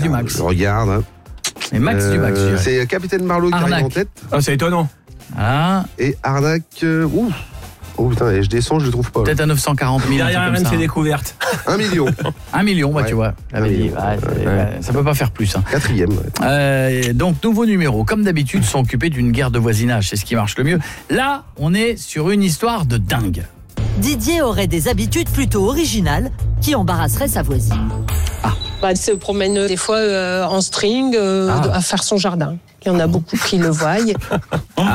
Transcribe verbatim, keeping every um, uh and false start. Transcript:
du Max. Je regarde. Hein. Mais Max euh, du Max. C'est Capitaine Marlowe qui arrive en tête. Ah, c'est étonnant. Ah. Et Arnaque. Euh, ouf. Oh putain, et je descends, je le trouve pas. Peut-être à neuf cent quarante mille. Derrière rien de ses découvertes. Un million. Un million, bah ouais. tu vois. Un million. Ouais, ouais. Ça peut pas faire plus. Hein. Quatrième. Ouais. Euh, donc, nouveau numéro. Comme d'habitude, sont occupés d'une guerre de voisinage. C'est ce qui marche le mieux. Là, on est sur une histoire de dingue. Didier aurait des habitudes plutôt originales qui embarrasseraient sa voisine. Ah. Bah, elle se promène des fois euh, en string euh, ah. à faire son jardin. Il y en a beaucoup qui le voient.